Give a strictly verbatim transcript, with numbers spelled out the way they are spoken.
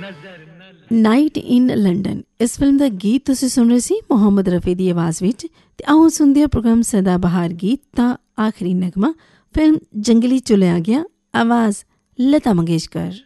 Night in London ਇਸ film ਦਾ ਗੀਤ ਤੁਸੀਂ ਸੁਣ ਰਹੇ ਸੀ ਮੁਹੰਮਦ ਰਫੀ ਦੀ ਆਵਾਜ਼ ਵਿੱਚ। ਤੇ ਆਓ ਸੁਣਦੇ ਹਾਂ ਪ੍ਰੋਗਰਾਮ ਸਦਾ ਬਹਾਰ ਗੀਤ ਦਾ ਆਖਰੀ ਨਗਮਾ ਫਿਲਮ ਜੰਗਲੀ ਚੁਲਿਆ ਗਿਆ, ਆਵਾਜ਼ ਲਤਾ ਮੰਗੇਸ਼ਕਰ।